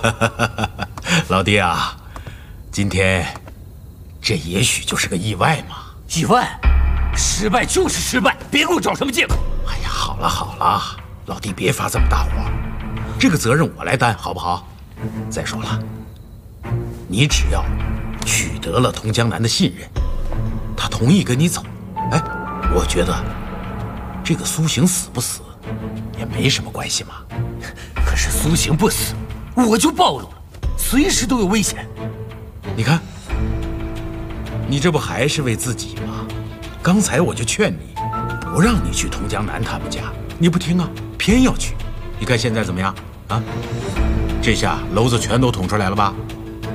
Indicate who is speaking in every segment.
Speaker 1: 老弟啊，今天这也许就是个意外嘛。
Speaker 2: 意外？失败就是失败，别给我找什么借口。
Speaker 1: 哎呀，好了好了，老弟别发这么大火，这个责任我来担，好不好？再说了，你只要取得了佟江南的信任，他同意跟你走，哎，我觉得这个苏醒死不死也没什么关系嘛。
Speaker 2: 可是苏醒不死，我就暴露了，随时都有危险。
Speaker 1: 你看，你这不还是为自己吗？刚才我就劝你，不让你去佟江南他们家，你不听啊，偏要去。你看现在怎么样啊？这下篓子全都捅出来了吧？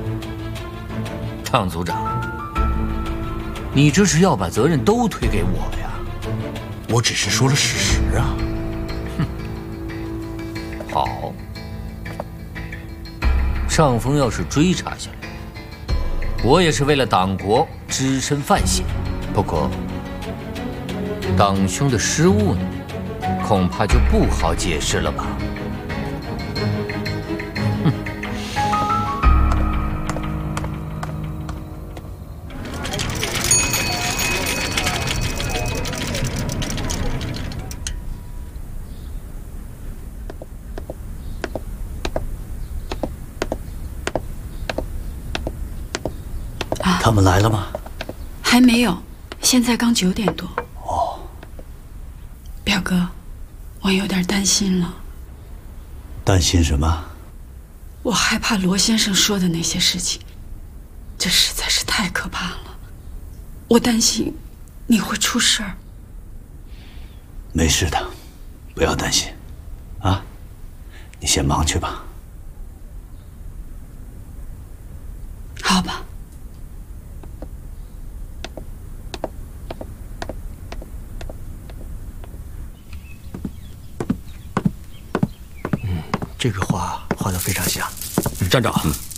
Speaker 2: 汤组长，你这是要把责任都推给我呀？
Speaker 1: 我只是说了事实啊。
Speaker 2: 好，上峰要是追查下来，我也是为了党国只身犯险。不过，党兄的失误呢，恐怕就不好解释了吧？
Speaker 3: 他们来了吗？
Speaker 4: 还没有，现在刚9点多。
Speaker 3: 哦，
Speaker 4: 表哥，我有点担心了。
Speaker 3: 担心什么？
Speaker 4: 我害怕罗先生说的那些事情，这实在是太可怕了。我担心你会出事儿。
Speaker 3: 没事的，不要担心，啊，你先忙去吧。
Speaker 4: 好吧。
Speaker 5: 这个画画得非常像。
Speaker 1: 站长，